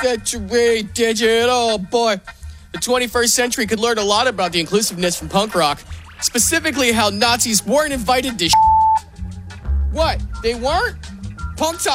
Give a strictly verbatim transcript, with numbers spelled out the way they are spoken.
century digital, oh boy. The twenty-first century could learn a lot about the inclusiveness from punk rock. Specifically how Nazis weren't invited to sh- What? They weren't? Punk